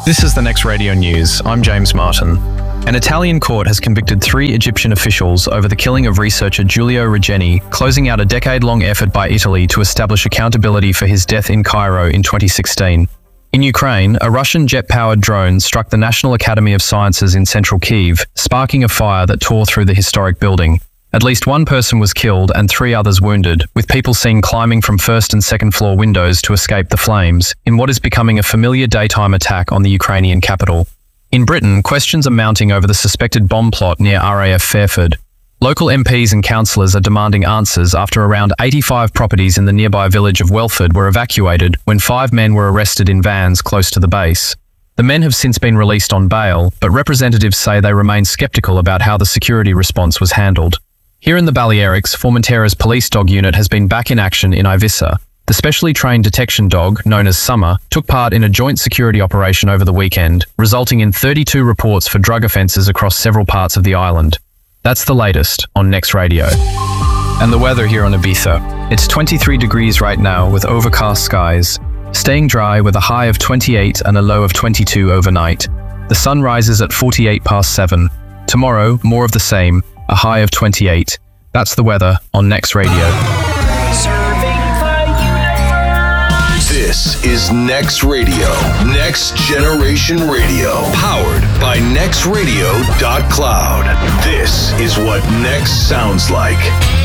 This is the Next Radio News. I'm James Martin. An Italian court has convicted 3 Egyptian officials over the killing of researcher Giulio Regeni, closing out a decade-long effort by Italy to establish accountability for his death in Cairo in 2016. In Ukraine, a Russian jet-powered drone struck the National Academy of Sciences in central Kyiv, sparking a fire that tore through the historic building. At least 1 person was killed and 3 others wounded, with people seen climbing from first and second floor windows to escape the flames, in what is becoming a familiar daytime attack on the Ukrainian capital. In Britain, questions are mounting over the suspected bomb plot near RAF Fairford. Local MPs and councillors are demanding answers after around 85 properties in the nearby village of Welford were evacuated when 5 men were arrested in vans close to the base. The men have since been released on bail, but representatives say they remain sceptical about how the security response was handled. Here in the Balearics, Formentera's police dog unit has been back in action in Ibiza. The specially trained detection dog, known as Summer, took part in a joint security operation over the weekend, resulting in 32 reports for drug offences across several parts of the island. That's the latest on Next Radio. And the weather here on Ibiza. It's 23 degrees right now with overcast skies, staying dry with a high of 28 and a low of 22 overnight. The sun rises at 48 past 7. Tomorrow, more of the same, a high of 28. That's the weather on Next Radio. This is Next Radio, Next Generation Radio, powered by nextradio.cloud. This is what Next sounds like.